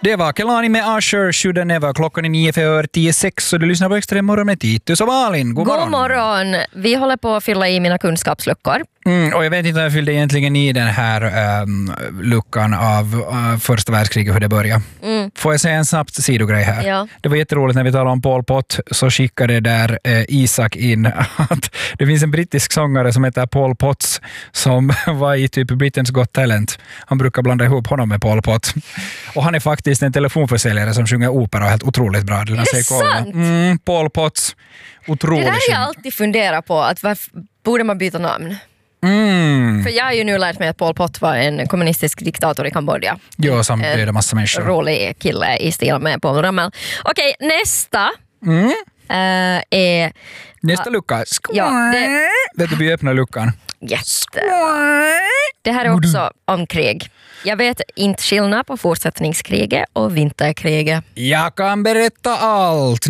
Det var Kelani med Usher, Should I Never. Klockan är 9:46 och du lyssnar på Extrem morgon med Titus och Malin. God morgon. God morgon. Vi håller på att fylla i mina kunskapsluckor. Och jag vet inte om jag fyllde egentligen i den här luckan av första världskriget hur det började. Får jag säga en snabbt sidogrej här? Ja. Det var jätteroligt när vi talade om Pol Pot, så skickade där Isak in att det finns en brittisk sångare som heter Paul Potts som var i typ Britain's Got Talent. Han brukar blanda ihop honom med Pol Pot. Och han är faktiskt en telefonförsäljare som sjunger opera och helt otroligt bra. Det är sant? Pol Potts. Otroligt. Det där har jag alltid funderat på, att varför borde man byta namn? För jag har ju nu lärt mig att Pol Pot var en kommunistisk diktator i Kambodja. Ja, som dödade massa människor. Rolig kille i stil med Paul Ramel. Okej, nästa är... Nästa lucka. Ja, Vet du, vi öppnar luckan. Det här är också om krig. Jag vet inte skillnad på fortsättningskriget och vinterkriget. Jag kan berätta allt.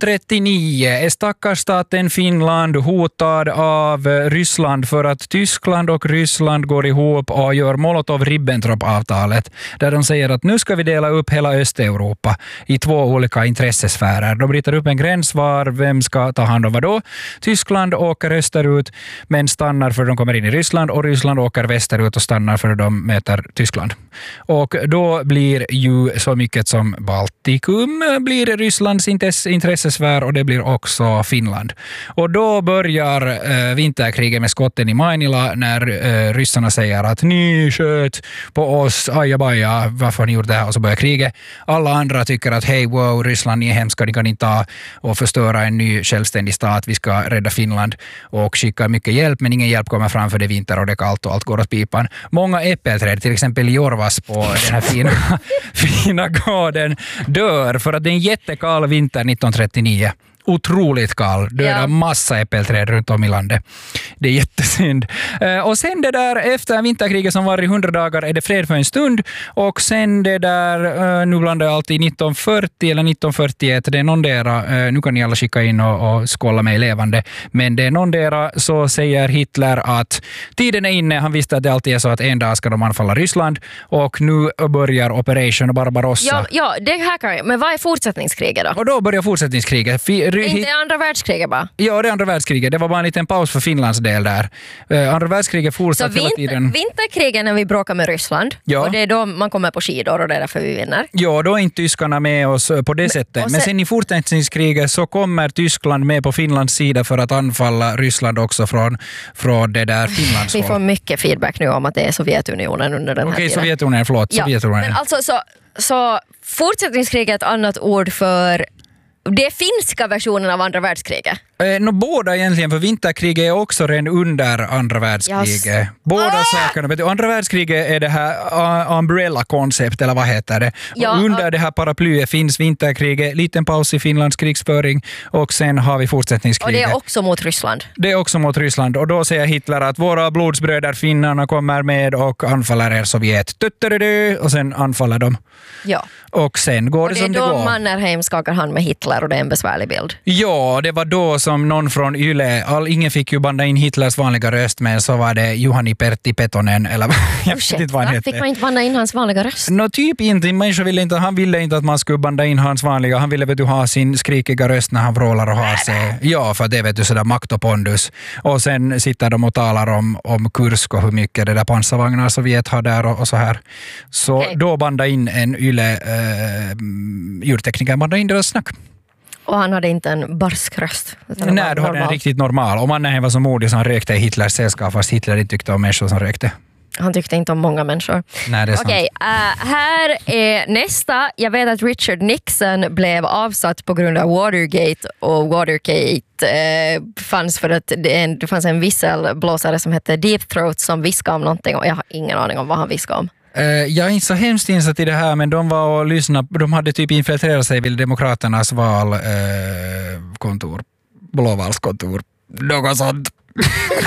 1939 är stackarstaten Finland hotad av Ryssland för att Tyskland och Ryssland går ihop och gör Molotov-Ribbentrop-avtalet där de säger att nu ska vi dela upp hela Östeuropa i två olika intressesfärer. De bryter upp en gräns var vem ska ta hand om vad då. Tyskland åker österut men stannar för de kommer in i Ryssland och Ryssland åker västerut och stannar för de möter Tyskland. Och då blir ju så mycket som Baltikum blir Rysslands intressesfär och det blir också Finland. Och då börjar vinterkriget med skotten i Mainila när ryssarna säger att ni sköt på oss, ajabaja, varför har ni gjort det här? Och så börjar kriget. Alla andra tycker att hej, wow, Ryssland är hemska, ni kan inte ta och förstöra en ny självständig stat, vi ska rädda Finland och skicka mycket hjälp, men ingen hjälp kommer fram för det är vinter och det är kallt och allt går åt pipan. Många äppelträd, till exempel i Jorvas på den här fina gården, dör för att det är en jättekall vinter 1939. Otroligt kall. Döda massa äppelträd runt om i landet. Det är jättesynd. Och sen det där efter vinterkriget som var i 100 dagar är det fred för en stund. Och sen det där, nu blandar jag alltid 1940 eller 1941. Det är någon dera, nu kan ni alla skicka in och skålla mig levande. Men det är någon dera så säger Hitler att tiden är inne. Han visste att det alltid är så att en dag ska de anfalla Ryssland. Och nu börjar Operation Barbarossa. Ja, det här kan jag. Men vad är fortsättningskriget då? Och då börjar fortsättningskriget. Inte andra världskriget bara? Ja, det är andra världskriget. Det var bara en liten paus för Finlands del där. Andra världskriget fortsatte hela tiden. Vinterkriget när vi bråkar med Ryssland. Ja. Och det är då man kommer på skidor och det är därför vi vinner. Ja, då är inte tyskarna med oss på det sättet. Men sen i fortsättningskriget så kommer Tyskland med på Finlands sida för att anfalla Ryssland också från det där Finlands håll. Vi får mycket feedback nu om att det är Sovjetunionen under den här tiden. Okej, Sovjetunionen, förlåt. Ja. Sovjetunionen. Men alltså så fortsättningskriget är ett annat ord för det finska versionen av andra världskriget. Båda egentligen, för vinterkriget är också redan under andra världskriget. Yes. Båda sakerna. Andra världskriget är det här umbrella-koncept, eller vad heter det? Ja, och under det här paraplyet finns vinterkriget, liten paus i Finlands krigsföring och sen har vi fortsättningskriget. Och det är också mot Ryssland. Det är också mot Ryssland och då säger Hitler att våra blodsbröder finnarna kommer med och anfaller er Sovjet. Och sen anfaller de. Ja. Och sen går det som det går. Och det är då Mannerheim skakar hand med Hitler och det är en besvärlig bild. Ja, det var då som någon från Yle, ingen fick ju banda in Hitlers vanliga röst, men så var det Juhani Pertti Petonen eller jag vet inte vad han hette. Fick man inte banda in hans vanliga röst? Typ inte. Han ville inte att man skulle banda in hans vanliga. Han ville ha sin skrikiga röst när han vrålar och har sig. Ja, för det vet du sådär makt och pondus. Och sen sitter de och talar om Kursk och hur mycket det där pansarvagnar Sovjet har där och så här. Så då banda in en Yle ljudtekniker, banda in deras snack. Och han hade inte en barsk röst. Nej, då hade en riktigt normal. Och mannen var så modig som han rökte i Hitlers sällskap, fast Hitler inte tyckte om människor som rökte. Han tyckte inte om många människor. Nej, det är sant. Okej, här är nästa. Jag vet att Richard Nixon blev avsatt på grund av Watergate. Och Watergate fanns för att det fanns en visselblåsare som hette Deep Throat som viskade om någonting. Och jag har ingen aning om vad han viskade om. Jag är inte så hemskt insatt i det här, men de var och lyssnade. De hade typ infiltrerat sig vid Demokraternas valkontor. Blåvalskontor. Något sånt.